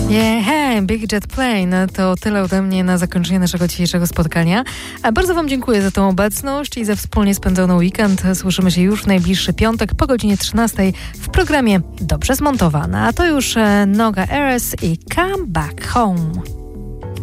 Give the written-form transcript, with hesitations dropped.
Yeah, Big Jet Plane. To tyle ode mnie na zakończenie naszego dzisiejszego spotkania. Bardzo Wam dziękuję za tą obecność i za wspólnie spędzony weekend. Słyszymy się już w najbliższy piątek po godzinie 13 w programie Dobrze Zmontowana. A to już Noga Eres i Come Back Home.